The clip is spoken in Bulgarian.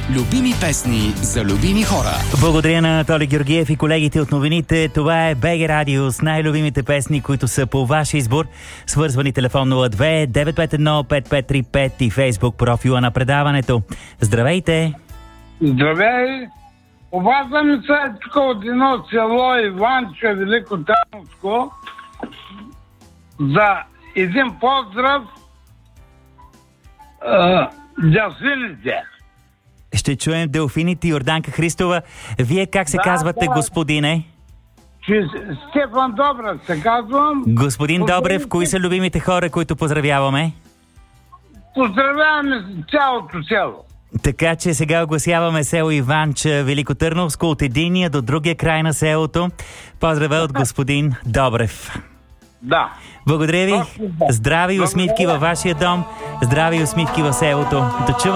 Любими песни за любими хора. Благодаря на Толи Георгиев и колегите от новините. Това е БГ Радио с най-любимите песни, които са по ваш избор. Свързвани телефон 02-951-5535 и Фейсбук профила на предаването. Здравейте! Здравей! Обаждам се тук от едно село Иванче, Велико Търновско, за един поздрав Делфините. Ще чуем Делфините и Йорданка Христова. Вие как се казвате, господине? Стефан Добрев се казвам. Господин Добрев, кои са любимите хора, които поздравяваме? Поздравяваме цялото село. Така че сега огласяваме село Иванче, Велико Търновско, от единия до другия край на селото. Поздравя от господин Добрев. Да. Благодаря ви. Здрави и усмивки във вашия дом. Здрави и усмивки в селото. Дочуване.